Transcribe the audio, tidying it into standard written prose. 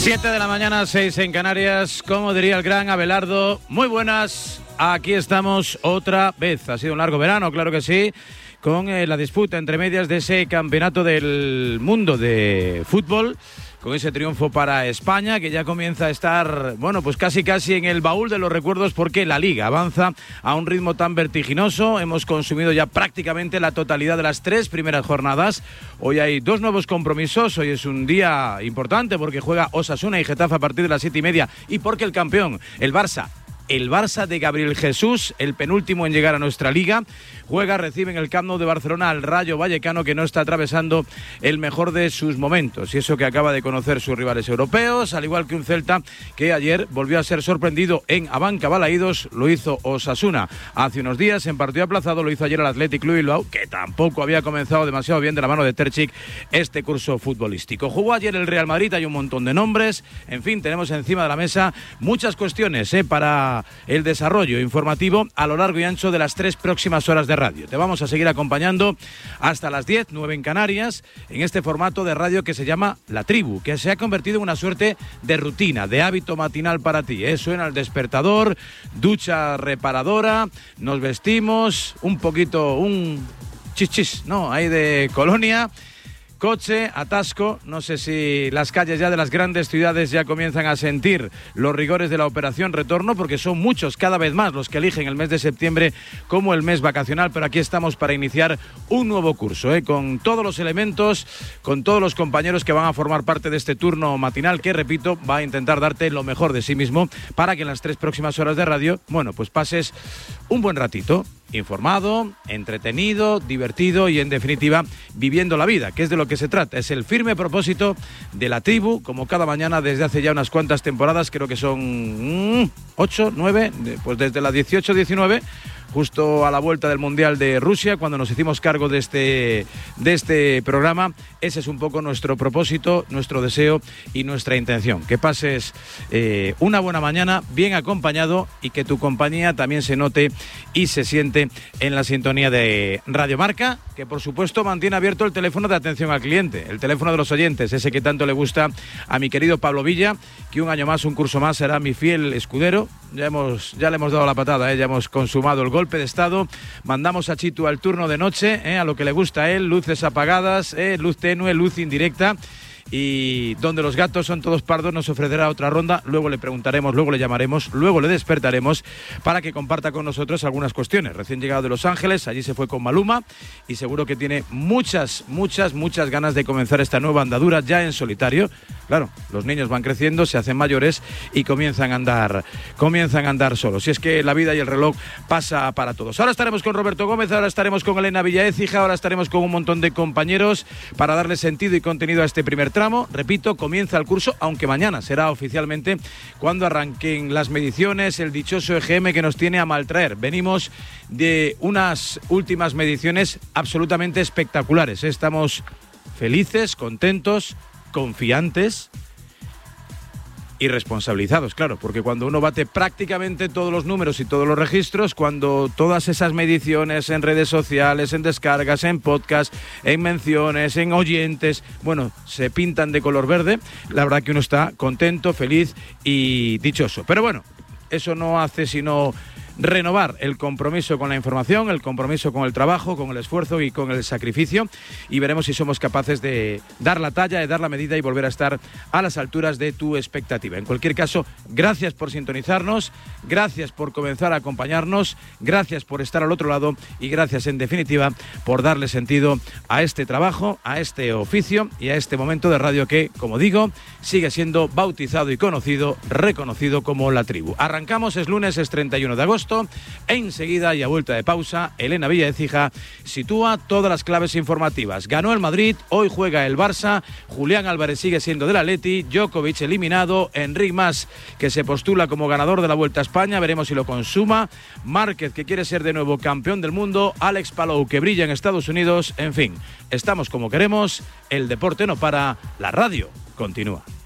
7 de la mañana, 6 en Canarias. Como diría el gran Abelardo, muy buenas. Aquí estamos otra vez. Ha sido un largo verano, claro que sí, con la disputa entre medias de ese campeonato del mundo de fútbol, con ese triunfo para España, que ya comienza a estar, bueno, pues casi en el baúl de los recuerdos, porque la Liga avanza a un ritmo tan vertiginoso. Hemos consumido ya prácticamente la totalidad de las 3 primeras jornadas. Hoy hay 2 nuevos compromisos. Hoy es un día importante porque juega Osasuna y Getafe a partir de las 7:30, y porque el campeón, el Barça de Gabriel Jesús, el penúltimo en llegar a nuestra liga, recibe en el Camp Nou de Barcelona al Rayo Vallecano, que no está atravesando el mejor de sus momentos, y eso que acaba de conocer sus rivales europeos, al igual que un Celta que ayer volvió a ser sorprendido en Abanca Balaídos. Lo hizo Osasuna hace unos días en partido aplazado, lo hizo ayer el Athletic Club Bilbao, que tampoco había comenzado demasiado bien de la mano de Terzic este curso futbolístico. Jugó ayer el Real Madrid, hay un montón de nombres, en fin, tenemos encima de la mesa muchas cuestiones para el desarrollo informativo a lo largo y ancho de las 3 próximas horas de radio. Te vamos a seguir acompañando hasta las 10, 9 en Canarias, en este formato de radio que se llama La Tribu, que se ha convertido en una suerte de rutina, de hábito matinal para ti. Suena el despertador, ducha reparadora, nos vestimos, un poquito, un chis, ¿no? Hay de colonia, coche, atasco. No sé si las calles ya de las grandes ciudades ya comienzan a sentir los rigores de la operación retorno, porque son muchos, cada vez más, los que eligen el mes de septiembre como el mes vacacional, pero aquí estamos para iniciar un nuevo curso, con todos los elementos, con todos los compañeros que van a formar parte de este turno matinal, que, repito, va a intentar darte lo mejor de sí mismo para que en las 3 próximas horas de radio, bueno, pues pases un buen ratito, informado, entretenido, divertido y, en definitiva, viviendo la vida, que es de lo que se trata. Es el firme propósito de La Tribu, como cada mañana desde hace ya unas cuantas temporadas, creo que son 8, 9, pues desde la 18-19, justo a la vuelta del Mundial de Rusia, cuando nos hicimos cargo de este programa. Ese es un poco nuestro propósito, nuestro deseo y nuestra intención. Que pases una buena mañana bien acompañado, y que tu compañía también se note y se siente en la sintonía de Radio Marca, que por supuesto mantiene abierto el teléfono de atención al cliente, el teléfono de los oyentes, ese que tanto le gusta a mi querido Pablo Villa, que un año más, un curso más, será mi fiel escudero. Ya le hemos dado la patada, ya hemos consumado el golpe de estado. Mandamos a Chitu al turno de noche, a lo que le gusta a él, luces apagadas, luz tenue, luz indirecta. Y donde los gatos son todos pardos nos ofrecerá otra ronda. Luego le preguntaremos, luego le llamaremos, luego le despertaremos para que comparta con nosotros algunas cuestiones. Recién llegado de Los Ángeles, allí se fue con Maluma, y seguro que tiene muchas ganas de comenzar esta nueva andadura ya en solitario. Claro, los niños van creciendo, se hacen mayores y comienzan a andar solos. Si es que la vida y el reloj pasa para todos. Ahora estaremos con Roberto Gómez, ahora estaremos con Elena Villaécija, ahora estaremos con un montón de compañeros para darle sentido y contenido a este primer tramo. Repito, comienza el curso, aunque mañana será oficialmente cuando arranquen las mediciones, el dichoso EGM que nos tiene a maltraer. Venimos de unas últimas mediciones absolutamente espectaculares. Estamos felices, contentos, confiantes y responsabilizados, claro, porque cuando uno bate prácticamente todos los números y todos los registros, cuando todas esas mediciones en redes sociales, en descargas, en podcast, en menciones, en oyentes, bueno, se pintan de color verde, la verdad que uno está contento, feliz y dichoso. Pero bueno, eso no hace sino renovar el compromiso con la información, el compromiso con el trabajo, con el esfuerzo y con el sacrificio, y veremos si somos capaces de dar la talla, de dar la medida y volver a estar a las alturas de tu expectativa. En cualquier caso, gracias por sintonizarnos, gracias por comenzar a acompañarnos, gracias por estar al otro lado y gracias, en definitiva, por darle sentido a este trabajo, a este oficio y a este momento de radio que, como digo, sigue siendo bautizado y conocido, reconocido como La Tribu. Arrancamos, es lunes, es 31 de agosto. Enseguida y a vuelta de pausa, Elena Villaécija sitúa todas las claves informativas. Ganó el Madrid, hoy juega el Barça, Julián Álvarez sigue siendo del Atleti, Djokovic eliminado, Enric Mas, que se postula como ganador de la Vuelta a España, veremos si lo consuma, Márquez, que quiere ser de nuevo campeón del mundo, Alex Palou, que brilla en Estados Unidos, en fin, estamos como queremos, el deporte no para, la radio continúa.